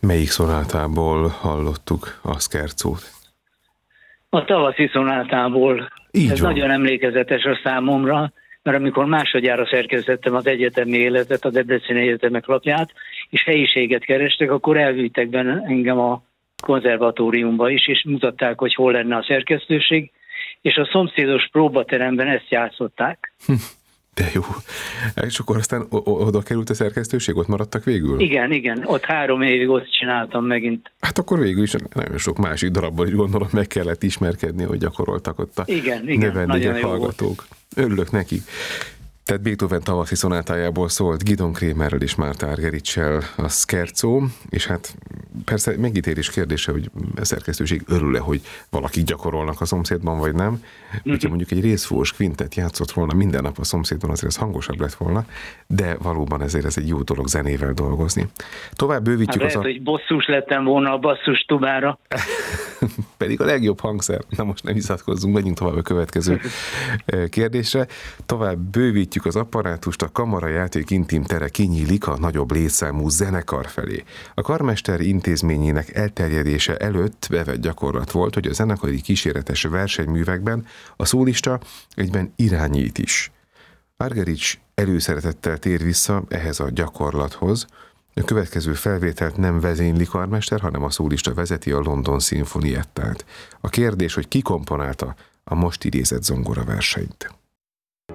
Melyik szonátából hallottuk a Scherzót? A tavaszi szonátából. Így Ez van. nagyon emlékezetes a számomra, mert amikor másodjára szerkesztettem az egyetemi életet, a Debreceni Egyetemek lapját, és helyiséget kerestek, akkor elvittek benne engem a konzervatóriumba is, és mutatták, hogy hol lenne a szerkesztőség, és a szomszédos próbateremben ezt játszották. De jó. És akkor aztán oda került a szerkesztőség, ott maradtak végül? Igen, ott 3 évig ott csináltam megint. Hát akkor végül is nagyon sok másik darabban is gondolom meg kellett ismerkedni, hogy gyakoroltak ott a növendékek, hallgatók. Örülök neki. Tehát Beethoven tavaszi szonátájából szólt Gidon Kremerrel és Márta Argericssel a Scherzó, és hát persze megítélés kérdése, hogy a szerkesztőség örül-e, hogy valakik gyakorolnak a szomszédban, vagy nem. Hogyha mondjuk egy részfúvós kvintet játszott volna minden nap a szomszédban, azért ez hangosabb lett volna, de valóban ezért ez egy jó dolog zenével dolgozni. Tovább bővítjük lehet, hogy bosszus lettem volna a basszus tubára. Pedig a legjobb hangszer. Na most nem vitatkozzunk, megyünk tovább a következő kérdésre. Tovább bővítjük az apparátust, a kamarajáték intim tere kinyílik a nagyobb létszámú zenekar felé. A karmester intézményének elterjedése előtt bevett gyakorlat volt, hogy a zenekari kíséretes versenyművekben a szólista egyben irányít is. Argerich előszeretettel tér vissza ehhez a gyakorlathoz. A következő felvételt nem vezényli karmester, hanem a szólista vezeti a London Sinfoniettát. A kérdés, hogy ki komponálta a most idézett zongoraversenyt.